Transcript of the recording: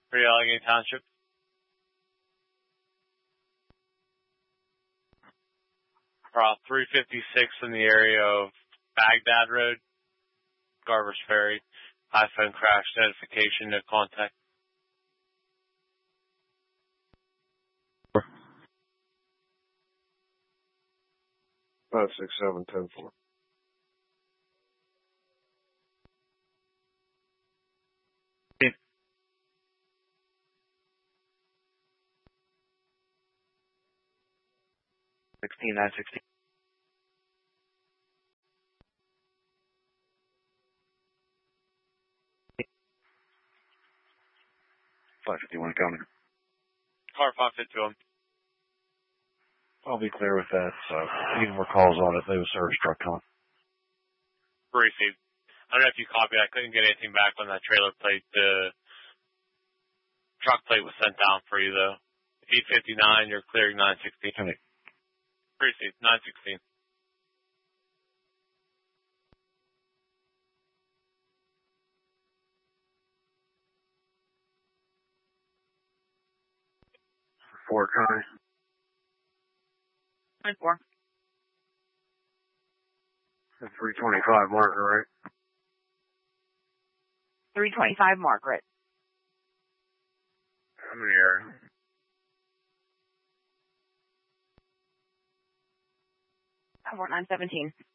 for Allegheny Township. Route 356 in the area of Baghdad Road, Garber's Ferry. iPhone crash notification, no contact. Five, 6, 7, 10, 4. Yeah. 16, 916. 551 coming. Car 551. I'll be clear with that, so any more calls on it, they will service truck coming. Received. I don't know if you copied. I couldn't get anything back on that trailer plate. The truck plate was sent down for you, though. 859, you're clearing 916. Coming. Received, 916. Four coming. 9-4. 325 marker, right? 325 Margaret. How many area? 917.